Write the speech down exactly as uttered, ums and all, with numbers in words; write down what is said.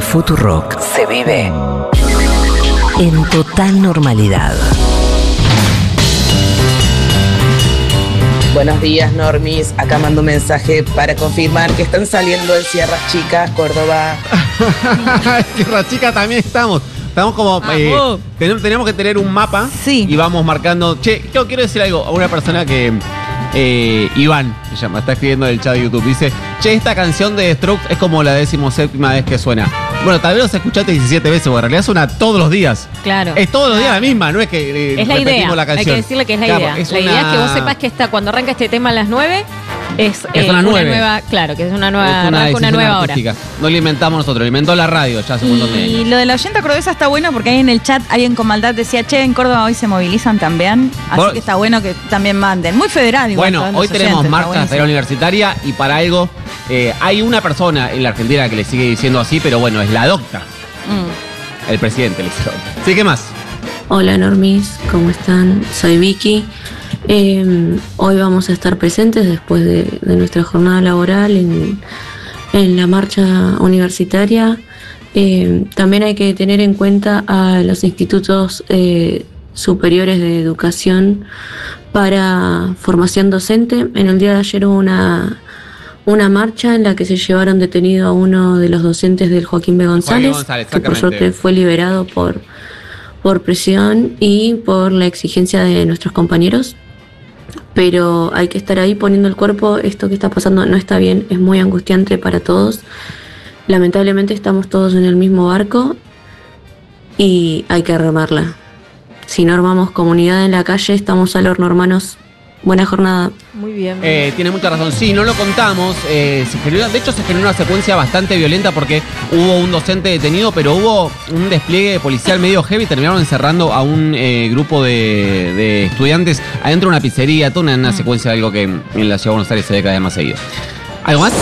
Futurock se vive en total normalidad. Buenos días, Normis. Acá mando un mensaje para confirmar que están saliendo en Sierras Chicas, Córdoba. Sierras Chicas también estamos. Estamos como... Ah, Eh, oh. tenemos, tenemos que tener un mapa. Sí. Y vamos marcando... Che, yo quiero decir algo a una persona que... Eh, Iván se llama, está escribiendo en el chat de YouTube. Dice, che, esta canción de Strokes es como la decimoséptima vez que suena. Bueno, tal vez los escuchaste diecisiete veces, porque en realidad suena todos los días. Claro. Es todos los días Claro. la misma, no es que eh, Es la repetimos idea, la hay canción. que decirle que es la Claro, idea. es la una- idea es que vos sepas que está, cuando arranca este tema a las nueve, es, Es eh, una una nueve. nueva, claro, que es una nueva, es una, arranca una decisión nueva hora. artística. No lo inventamos nosotros, lo inventó la radio ya hace un montón de Y años. lo de la oyenta cordobesa está bueno porque ahí en el chat alguien con maldad decía, che, en Córdoba hoy se movilizan también, así Por- que está bueno que también manden. Muy federal igual. Bueno, todos los hoy tenemos oyentes, está marcha buenísimo. federal universitaria y para algo eh, hay una persona en la Argentina que le sigue diciendo así, pero bueno, es la docta. Mm. El presidente le dice. Sí, ¿qué más? Hola Normis, ¿cómo están? Soy Vicky. Eh, hoy vamos a estar presentes después de, de nuestra jornada laboral en, en la marcha universitaria. Eh, también hay que tener en cuenta a los institutos eh, superiores de educación para formación docente. En el día de ayer hubo una, una marcha en la que se llevaron detenido a uno de los docentes del Joaquín B. González, González, que por exactamente. suerte fue liberado por, por presión y por la exigencia de nuestros compañeros. Pero hay que estar ahí poniendo el cuerpo. Esto que está pasando no está bien, es muy angustiante para todos. Lamentablemente estamos todos en el mismo barco y hay que remarla. Si no armamos comunidad en la calle, estamos al horno, hermanos. Buena jornada. Muy bien. Eh, tiene mucha razón. Sí, no lo contamos. Eh, se generó, de hecho, se generó una secuencia bastante violenta porque hubo un docente detenido, pero hubo un despliegue policial medio heavy. Terminaron encerrando a un eh, grupo de, de estudiantes adentro de una pizzería. Toda una, una secuencia de algo que en la ciudad de Buenos Aires se ve cada vez más seguido. ¿Algo más?